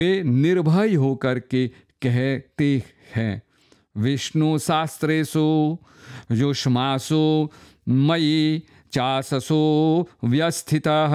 वे निर्भय होकर के कहते हैं, विष्णु शास्त्रेषु युष्मासु मयि चाससो व्यस्थितः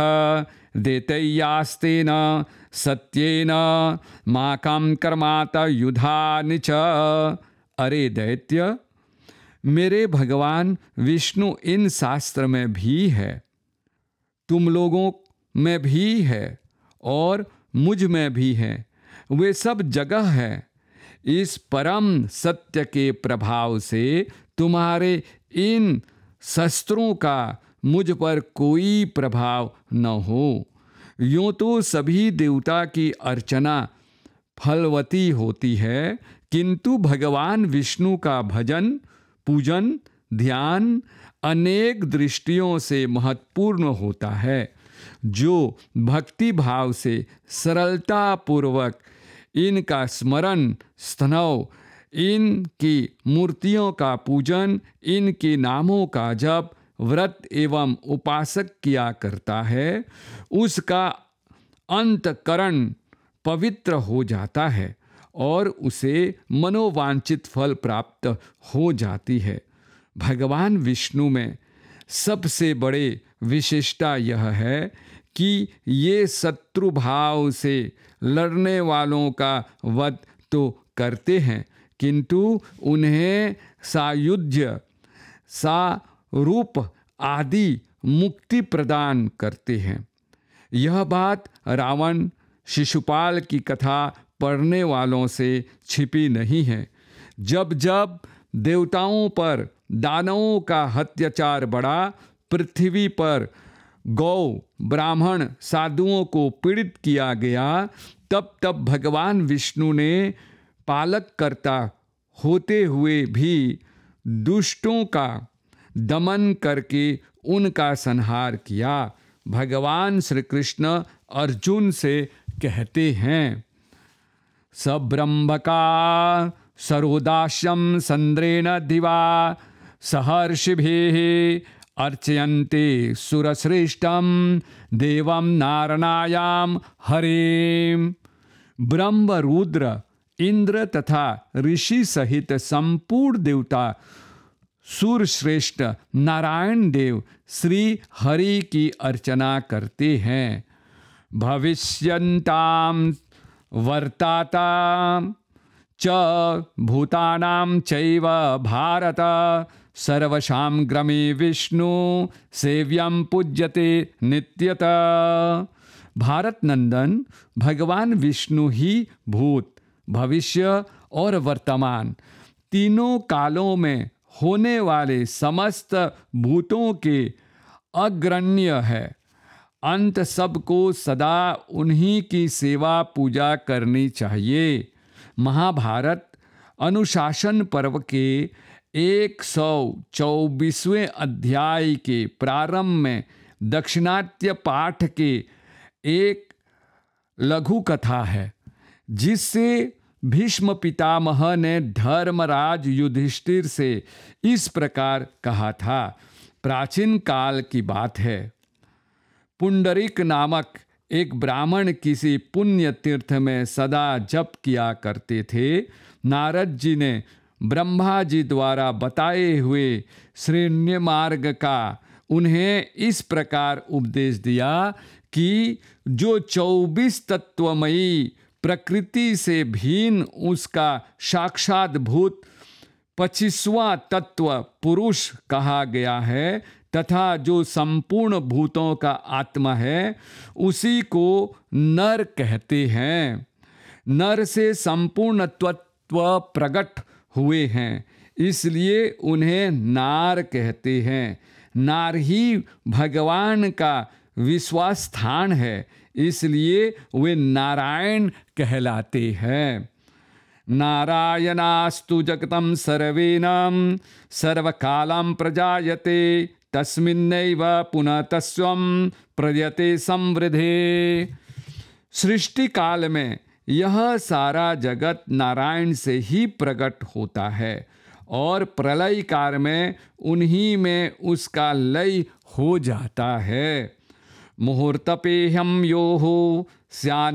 दैत्यास्तेन सत्येन माकं कर्मात युधानि च। अरे दैत्य, मेरे भगवान विष्णु इन शास्त्र में भी है, तुम लोगों में भी है और मुझ में भी है, वे सब जगह है। इस परम सत्य के प्रभाव से तुम्हारे इन शस्त्रों का मुझ पर कोई प्रभाव न हो। यूं तो सभी देवता की अर्चना फलवती होती है, किंतु भगवान विष्णु का भजन, पूजन, ध्यान अनेक दृष्टियों से महत्वपूर्ण होता है। जो भक्ति भाव से सरलता पूर्वक इनका स्मरण, स्तनव, इनकी मूर्तियों का पूजन, इनके नामों का जप, व्रत एवं उपासक किया करता है, उसका अंतकरण पवित्र हो जाता है और उसे मनोवांछित फल प्राप्त हो जाती है। भगवान विष्णु में सबसे बड़े विशेषता यह है कि ये शत्रु भाव से लड़ने वालों का वध तो करते हैं, किंतु उन्हें सायुज्य, सारूप आदि मुक्ति प्रदान करते हैं। यह बात रावण, शिशुपाल की कथा पढ़ने वालों से छिपी नहीं है। जब जब देवताओं पर दानवों का अत्याचार बढ़ा, पृथ्वी पर गौ, ब्राह्मण, साधुओं को पीड़ित किया गया, तब तब भगवान विष्णु ने पालक कर्ता होते हुए भी दुष्टों का दमन करके उनका संहार किया। भगवान श्री कृष्ण अर्जुन से कहते हैं, सब्रह्मका सरोदास्यं चंद्रेण दिवा सहर्षिभिः अर्चयन्ते सुरश्रेष्ठं देवं नारायणायां हरिं। ब्रह्म, रुद्र, इंद्र तथा ऋषि सहित संपूर्ण देवता सूरश्रेष्ठ नारायण देव श्री हरि की अर्चना करते हैं। भविष्यन्तां वर्तातां च भूतानां चैव भारत सर्वशाम्ग्रमे विष्णु सेव्यं पूज्यते नित्यतः। भारत नंदन, भगवान विष्णु ही भूत, भविष्य और वर्तमान तीनों कालों में होने वाले समस्त भूतों के अग्रण्य है। अंत सबको सदा उन्हीं की सेवा पूजा करनी चाहिए। महाभारत अनुशासन पर्व के 124वें अध्याय के प्रारंभ में दक्षिणात्य पाठ के एक लघु कथा है, जिससे भीष्म पितामह ने धर्मराज युधिष्ठिर से इस प्रकार कहा था। प्राचीन काल की बात है। पुंडरीक नामक एक ब्राह्मण किसी पुण्य तीर्थ में सदा जप किया करते थे। नारद जी ने ब्रह्मा जी द्वारा बताए हुए श्रेण्य मार्ग का उन्हें इस प्रकार उपदेश दिया कि जो 24 तत्वमयी प्रकृति से भिन्न उसका साक्षात भूत 25वां तत्व पुरुष कहा गया है, तथा जो संपूर्ण भूतों का आत्मा है उसी को नर कहते हैं। नर से संपूर्ण तत्व प्रकट हुए हैं, इसलिए उन्हें नार कहते हैं। नार ही भगवान का विश्वास स्थान है, इसलिए वे नारायण कहलाते हैं। नारायणास्तु जगतं सर्वेनं सर्वकालं प्रजायते तस्मिन्नैव पुनः तस्वं प्रयते संवृद्धे। सृष्टि काल में यह सारा जगत नारायण से ही प्रकट होता है और प्रलय काल में उन्हीं में उसका लय हो जाता है। मुहूर्तपेहम यो हो